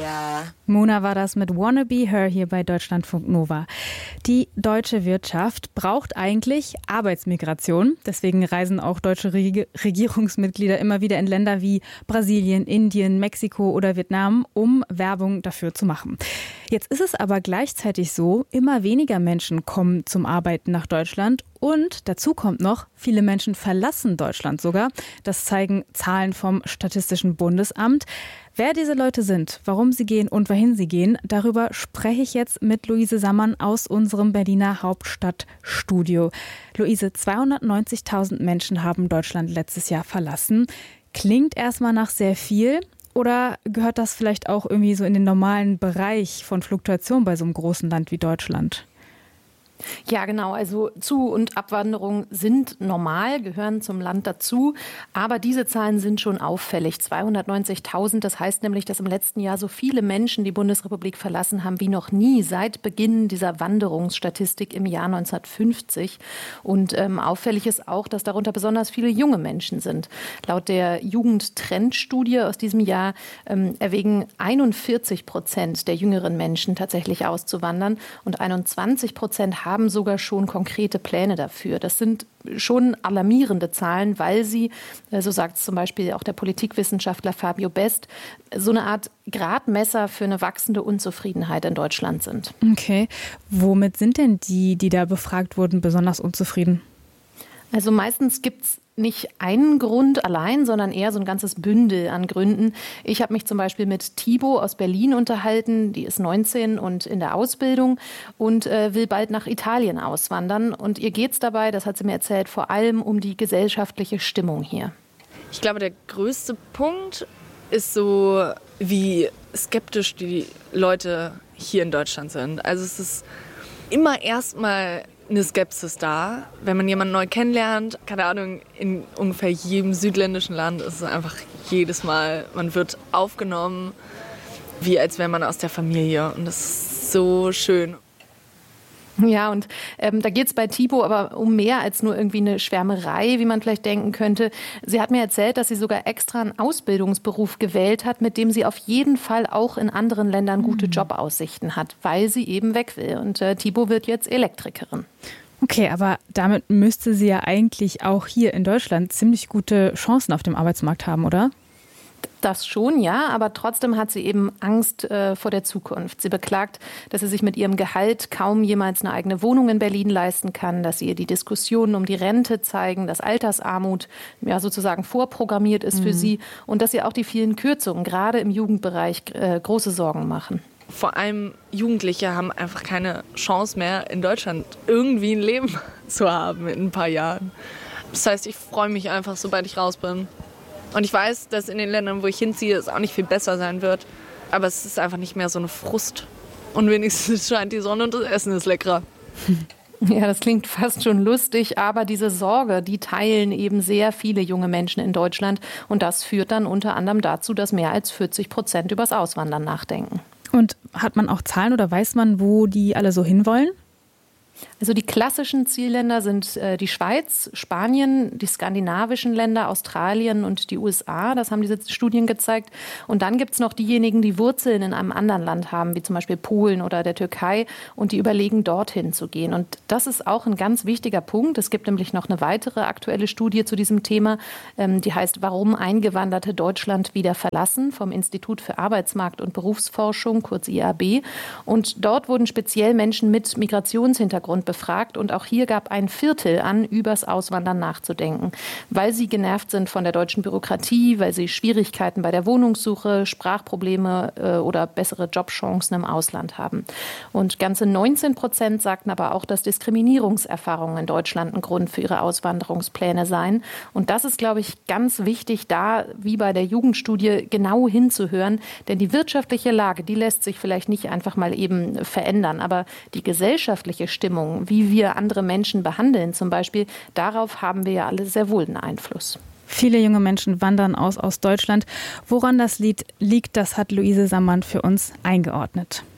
Mona war das mit Wanna Be Her hier bei Deutschlandfunk Nova. Die deutsche Wirtschaft braucht eigentlich Arbeitsmigration. Deswegen reisen auch deutsche Regierungsmitglieder immer wieder in Länder wie Brasilien, Indien, Mexiko oder Vietnam, um Werbung dafür zu machen. Jetzt ist es aber gleichzeitig so, immer weniger Menschen kommen zum Arbeiten nach Deutschland. Und dazu kommt noch, viele Menschen verlassen Deutschland sogar. Das zeigen Zahlen vom Statistischen Bundesamt. Wer diese Leute sind, warum sie gehen und wohin sie gehen, darüber spreche ich jetzt mit Luise Sammann aus unserem Berliner Hauptstadtstudio. Luise, 290.000 Menschen haben Deutschland letztes Jahr verlassen. Klingt erstmal nach sehr viel. Oder gehört das vielleicht auch irgendwie so in den normalen Bereich von Fluktuation bei so einem großen Land wie Deutschland? Ja, genau. Also Zu- und Abwanderung sind normal, gehören zum Land dazu. Aber diese Zahlen sind schon auffällig. 290.000, das heißt nämlich, dass im letzten Jahr so viele Menschen die Bundesrepublik verlassen haben wie noch nie seit Beginn dieser Wanderungsstatistik im Jahr 1950. Und auffällig ist auch, dass darunter besonders viele junge Menschen sind. Laut der Jugendtrendstudie aus diesem Jahr erwägen 41% der jüngeren Menschen tatsächlich auszuwandern und 21% haben sogar schon konkrete Pläne dafür. Das sind schon alarmierende Zahlen, weil sie, so sagt es zum Beispiel auch der Politikwissenschaftler Fabio Best, so eine Art Gradmesser für eine wachsende Unzufriedenheit in Deutschland sind. Okay. Womit sind denn die da befragt wurden, besonders unzufrieden? Also meistens gibt es nicht einen Grund allein, sondern eher so ein ganzes Bündel an Gründen. Ich habe mich zum Beispiel mit Thibaut aus Berlin unterhalten. Die ist 19 und in der Ausbildung und will bald nach Italien auswandern. Und ihr geht es dabei, das hat sie mir erzählt, vor allem um die gesellschaftliche Stimmung hier. Ich glaube, der größte Punkt ist so, wie skeptisch die Leute hier in Deutschland sind. Also es ist immer erstmal eine Skepsis da. Wenn man jemanden neu kennenlernt, keine Ahnung, in ungefähr jedem südländischen Land ist es einfach jedes Mal, man wird aufgenommen, wie als wäre man aus der Familie. Und das ist so schön. Ja, und da geht es bei Thibaut aber um mehr als nur irgendwie eine Schwärmerei, wie man vielleicht denken könnte. Sie hat mir erzählt, dass sie sogar extra einen Ausbildungsberuf gewählt hat, mit dem sie auf jeden Fall auch in anderen Ländern gute Jobaussichten hat, weil sie eben weg will. Und Thibaut wird jetzt Elektrikerin. Okay, aber damit müsste sie ja eigentlich auch hier in Deutschland ziemlich gute Chancen auf dem Arbeitsmarkt haben, oder? Das schon, ja, aber trotzdem hat sie eben Angst vor der Zukunft. Sie beklagt, dass sie sich mit ihrem Gehalt kaum jemals eine eigene Wohnung in Berlin leisten kann, dass ihr die Diskussionen um die Rente zeigen, dass Altersarmut ja sozusagen vorprogrammiert ist für sie und dass ihr auch die vielen Kürzungen gerade im Jugendbereich große Sorgen machen. Vor allem Jugendliche haben einfach keine Chance mehr, in Deutschland irgendwie ein Leben zu haben in ein paar Jahren. Das heißt, ich freue mich einfach, sobald ich raus bin. Und ich weiß, dass in den Ländern, wo ich hinziehe, es auch nicht viel besser sein wird. Aber es ist einfach nicht mehr so eine Frust. Und wenigstens scheint die Sonne und das Essen ist leckerer. Ja, das klingt fast schon lustig, aber diese Sorge, die teilen eben sehr viele junge Menschen in Deutschland. Und das führt dann unter anderem dazu, dass mehr als 40% übers Auswandern nachdenken. Und hat man auch Zahlen oder weiß man, wo die alle so hinwollen? Also die klassischen Zielländer sind die Schweiz, Spanien, die skandinavischen Länder, Australien und die USA. Das haben diese Studien gezeigt. Und dann gibt es noch diejenigen, die Wurzeln in einem anderen Land haben, wie zum Beispiel Polen oder der Türkei. Und die überlegen, dorthin zu gehen. Und das ist auch ein ganz wichtiger Punkt. Es gibt nämlich noch eine weitere aktuelle Studie zu diesem Thema. Die heißt, warum Eingewanderte Deutschland wieder verlassen, vom Institut für Arbeitsmarkt und Berufsforschung, kurz IAB. Und dort wurden speziell Menschen mit Migrationshintergrund befragt und auch hier gab ein Viertel an, übers Auswandern nachzudenken, weil sie genervt sind von der deutschen Bürokratie, weil sie Schwierigkeiten bei der Wohnungssuche, Sprachprobleme oder bessere Jobchancen im Ausland haben. Und ganze 19% sagten aber auch, dass Diskriminierungserfahrungen in Deutschland ein Grund für ihre Auswanderungspläne seien. Und das ist, glaube ich, ganz wichtig, da wie bei der Jugendstudie genau hinzuhören, denn die wirtschaftliche Lage, die lässt sich vielleicht nicht einfach mal eben verändern, aber die gesellschaftliche Stimmung, wie wir andere Menschen behandeln zum Beispiel, darauf haben wir ja alle sehr wohl einen Einfluss. Viele junge Menschen wandern aus Deutschland. Woran das liegt, das hat Luise Sammann für uns eingeordnet.